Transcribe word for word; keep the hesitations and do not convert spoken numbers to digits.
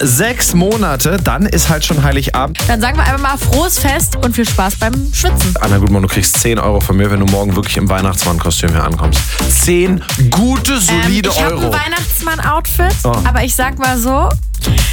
sechs Monate, dann ist halt schon Heiligabend. Dann sagen wir einfach mal frohes Fest und viel Spaß beim Schwitzen. Anna Gutmann, du kriegst zehn Euro von mir, wenn du morgen wirklich im Weihnachtsmann-Kostüm hier ankommst. zehn gute, solide ähm, ich Euro. Ich habe ein Weihnachtsmann-Outfit, Oh. aber ich sag mal so,